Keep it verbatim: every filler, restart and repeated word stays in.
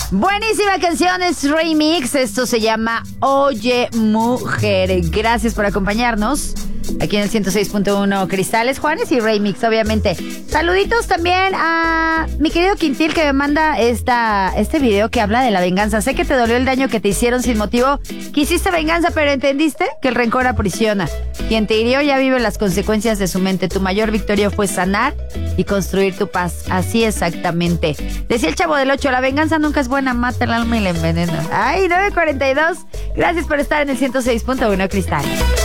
Buenísima canción, es remix. Esto se llama Oye Mujer. Gracias por acompañarnos aquí en el ciento seis punto uno Cristales, Juanes y remix, obviamente. Saluditos también a mi querido Quintil, que me manda esta, este video que habla de la venganza. Sé que te dolió el daño que te hicieron sin motivo. Quisiste venganza, pero entendiste que el rencor aprisiona. Quien te hirió ya vive las consecuencias de su mente. Tu mayor victoria fue sanar y construir tu paz. Así exactamente. Decía el Chavo del ocho, la venganza nunca es buena, mata el alma y la envenena. Ay, nueve cuarenta y dos. Gracias por estar en el ciento seis punto uno Cristales.